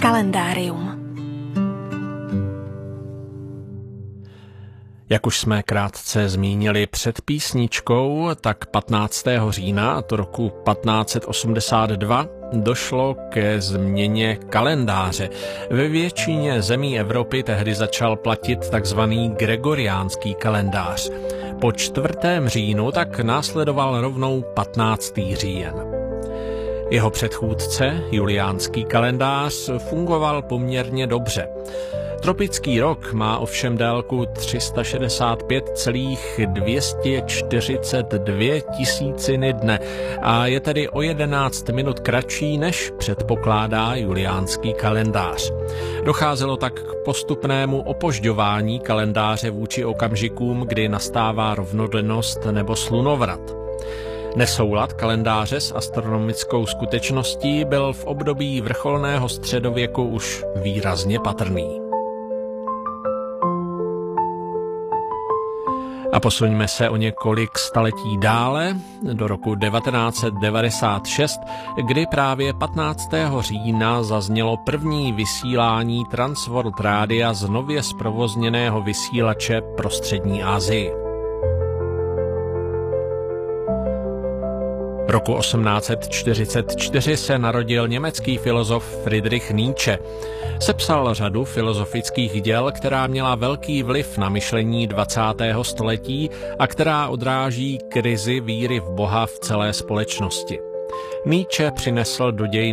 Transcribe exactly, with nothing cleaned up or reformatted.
Kalendárium. Jak už jsme krátce zmínili před písničkou, tak patnáctého října, to roku patnáct set osmdesát dva, došlo ke změně kalendáře. Ve většině zemí Evropy tehdy začal platit takzvaný gregoriánský kalendář. Po čtvrtém říjnu tak následoval rovnou patnáctý říjen. Jeho předchůdce, juliánský kalendář, fungoval poměrně dobře. Tropický rok má ovšem délku tři sta šedesát pět celá dvě stě čtyřicet dvě tisíciny dne a je tedy o jedenáct minut kratší, než předpokládá juliánský kalendář. Docházelo tak k postupnému opožďování kalendáře vůči okamžikům, kdy nastává rovnodennost nebo slunovrat. Nesoulad kalendáře s astronomickou skutečností byl v období vrcholného středověku už výrazně patrný. A posuňme se o několik staletí dále, do roku devatenáct set devadesát šest, kdy právě patnáctého října zaznělo první vysílání Transworld Rádia z nově zprovozněného vysílače pro střední Asii. Roku osmnáct set čtyřicet čtyři se narodil německý filozof Friedrich Nietzsche. Sepsal řadu filozofických děl, která měla velký vliv na myšlení dvacátého století a která odráží krizi víry v Boha v celé společnosti. Nietzsche přinesl do dějin